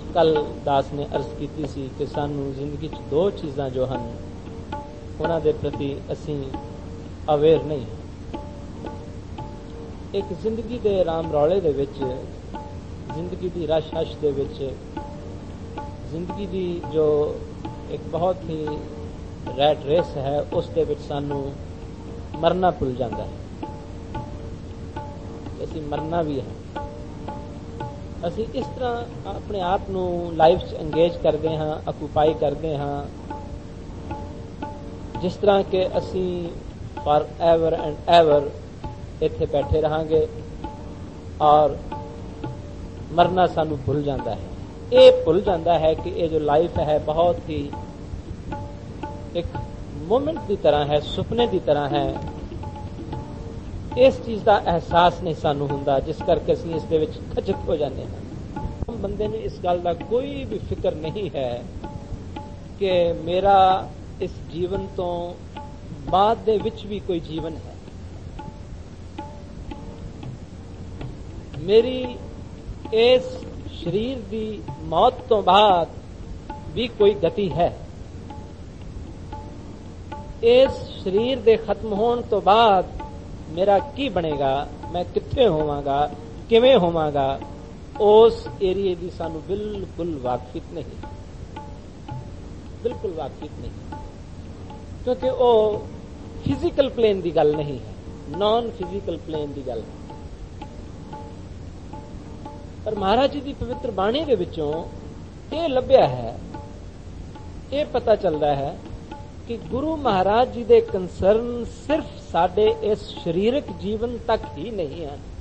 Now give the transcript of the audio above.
کل داس نے عرض کیتی سی کہ سانو زندگی چ دو چیزاں جو ہن انہاں دے پرتی اسی اویئر نہیں. ایک زندگی دے رام رولے دے وچ، زندگی دی رش ہش دے وچ، زندگی دی جو ایک بہت ہی ریٹ ریس ہے اس دے وچ سانو مرنا بھل جاتا ہے. اسی مرنا بھی ہے. اسی اس طرح اپنے آپ نو لائف چ انگیج کرتے ہاں، اکوپائی کرتے ہاں، جس طرح کہ اسی فار ایور اینڈ ایور اتنے بیٹھے رہاں گے اور مرنا سانو بھول جاتا ہے. یہ بھول جاتا ہے کہ یہ جو لائف ہے بہت ہی ایک مومنٹ کی طرح ہے، سپنے کی طرح ہے. اس چیز کا احساس نہیں سانو ہوندا، جس کر کے اسی اس دے وچ کھچت ہو جاتے ہیں. بندے نے اس گل کا کوئی بھی فکر نہیں ہے کہ میرا اس جیون تو بعد دے وچ بھی کوئی جیون ہے، میری اس شریر دی موت تو بعد بھی کوئی گتی ہے، اس شریر دے ختم ہون تو بعد میرا کی بنے گا، میں کتنے ہوواں گا، کیویں ہوواں گا، اس ایریے دی سانو بالکل واقفیت نہیں، بالکل واقفیت نہیں. کیونکہ وہ فزیکل پلین دی گل نہیں ہے، نان فزیکل پلین دی گل ہے. پر مہاراج جی دی پوتر بانی دے وچوں یہ لبھیا ہے، یہ پتہ چلتا ہے کہ گرو مہاراج جی دے کنسرن صرف ساڈے اس شریرک جیون تک ہی نہیں ہیں،